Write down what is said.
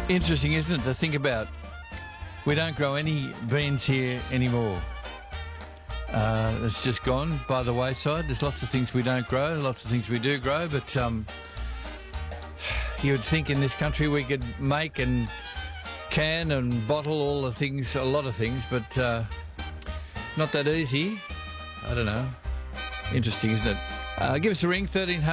Interesting, isn't it, to think about? We don't grow any beans here anymore. It's just gone by the wayside. There's lots of things we don't grow, lots of things we do grow, but you would think in this country we could make and can and bottle all the things, a lot of things, but not that easy. I don't know. Interesting, isn't it? Give us a ring, 1300.